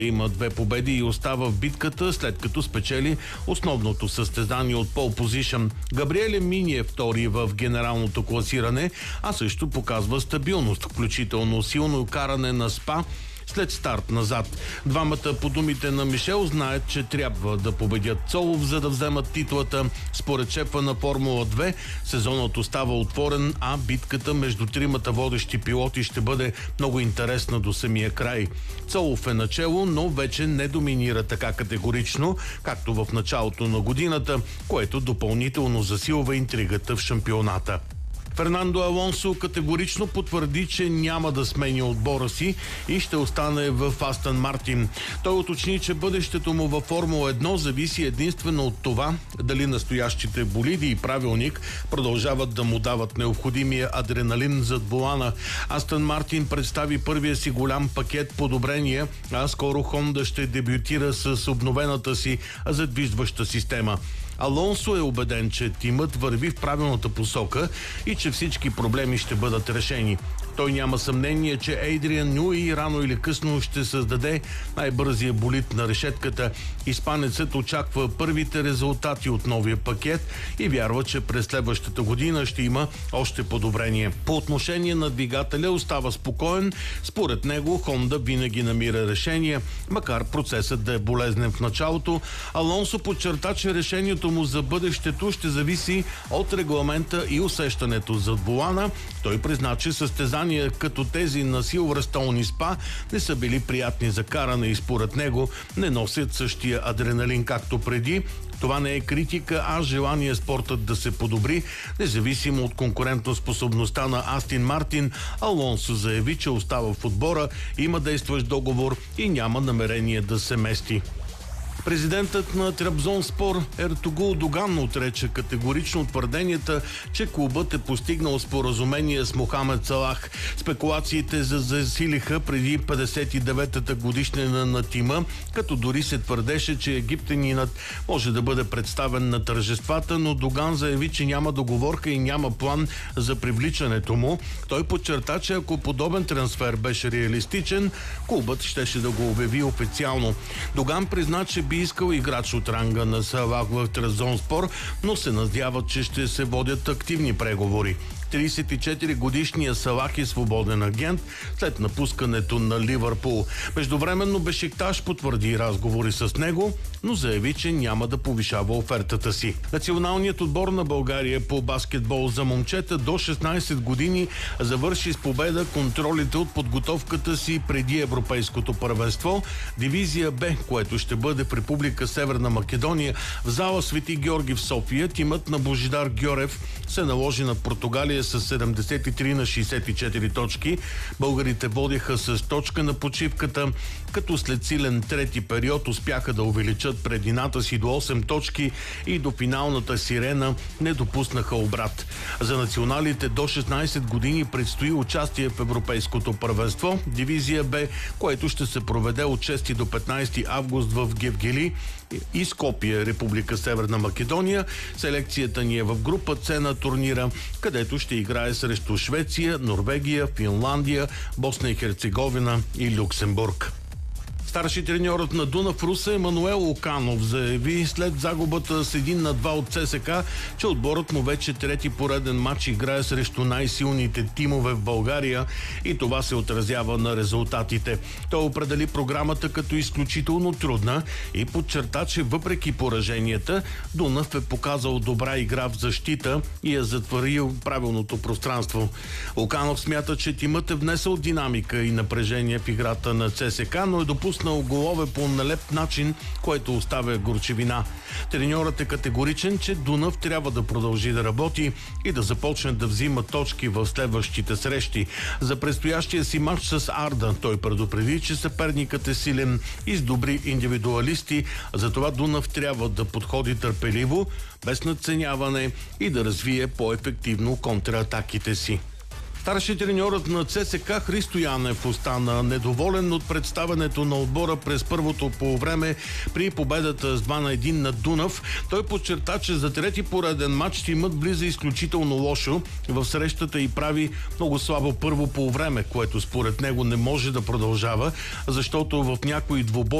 Има 2 победи и остава в битката, след като спечели основното състезание от пол позишън. Габриеле Мини е втори в генералното класиране, а също показва стабилност, включително силно каране на СПА след старт назад. Двамата, по думите на Мишел, знаят, че трябва да победят Цолов, за да вземат титлата. Според шефа на Формула 2, сезонът остава отворен, а битката между тримата водещи пилоти ще бъде много интересна до самия край. Цолов е начело, но вече не доминира така категорично, както в началото на годината, което допълнително засилва интригата в шампионата. Фернандо Алонсо категорично потвърди, че няма да смени отбора си и ще остане в Астън Мартин. Той уточни, че бъдещето му във Формула 1 зависи единствено от това дали настоящите болиди и правилник продължават да му дават необходимия адреналин зад волана. Астън Мартин представи първия си голям пакет подобрения, а скоро Хонда ще дебютира с обновената си задвижваща система. Алонсо е убеден, че тимът върви в правилната посока и че всички проблеми ще бъдат решени. Той няма съмнение, че Ейдриан Нюи рано или късно ще създаде най-бързия болид на решетката. Испанецът очаква първите резултати от новия пакет и вярва, че през следващата година ще има още подобрение. По отношение на двигателя остава спокоен. Според него Хонда винаги намира решение, макар процесът да е болезнен в началото. Алонсо подчерта, че решението му за бъдещето ще зависи от регламента и усещането зад волана. Той призна, че състезания като тези на Силвърстоун и СПА не са били приятни за каране и според него не носят същия адреналин както преди. Това не е критика, а желание спортът да се подобри, независимо от конкурентоспособността на Астън Мартин. Алонсо заяви, че остава в отбора, има действащ договор и няма намерение да се мести. Президентът на Трабзонспор Ертугул Доган отрече категорично твърденията, че клубът е постигнал споразумение с Мохамед Салах. Спекулациите засилиха преди 59-та годишнина на тима, като дори се твърдеше, че египтянинът може да бъде представен на тържествата, но Доган заяви, че няма договорка и няма план за привличането му. Той подчерта, че ако подобен трансфер беше реалистичен, клубът щеше да го обяви официално. Доган призна, че би искал играч от ранга на Салах в Трабзонспор, но се надява, че ще се водят активни преговори. 34-годишният Салах е свободен агент след напускането на Ливърпул. Междувременно Бешикташ потвърди разговори с него, но заяви, че няма да повишава офертата си. Националният отбор на България по баскетбол за момчета до 16 години завърши с победа контролите от подготовката си преди Европейското първенство. Дивизия Б, което ще бъде в Република Северна Македония, в зала Свети Георги в София, тимът на Божидар Гьорев се наложи на Португалия с 73 на 64 точки. Българите водеха с точка на почивката, като след силен трети период успяха да увеличат предината си до 8 точки и до финалната сирена не допуснаха обрат. За националите до 16 години предстои участие в Европейското първенство, дивизия Б, което ще се проведе от 6 до 15 август в Гевгели и Скопие, Република Северна Македония. Селекцията ни е в група С на турнира, където ще играе срещу Швеция, Норвегия, Финландия, Босна и Херцеговина и Люксембург. Старши треньорът на Дунав Русе Емануел Оканов заяви след загубата с 1-2 от ЦСКА, че отборът му вече трети пореден матч играе срещу най-силните тимове в България и това се отразява на резултатите. Той определи програмата като изключително трудна и подчерта, че въпреки пораженията, Дунав е показал добра игра в защита и е затворил правилното пространство. Оканов смята, че тимът е внесъл динамика и напрежение в играта на ЦСКА, но е допуснал голове по налеп начин, което оставя горчевина. Треньорът е категоричен, че Дунав трябва да продължи да работи и да започне да взима точки в следващите срещи. За предстоящия си матч с Арда той предупреди, че съперникът е силен и с добри индивидуалисти, затова Дунав трябва да подходи търпеливо, без надценяване и да развие по-ефективно контратаките си. Старши треньорът на ЦСКА Христо Янев остана недоволен от представянето на отбора през първото полувреме при победата с 2-1 на Дунав. Той подчерта, че за трети пореден матч тимът влиза изключително лошо в срещата и прави много слабо първо полувреме, което според него не може да продължава, защото в някои двубои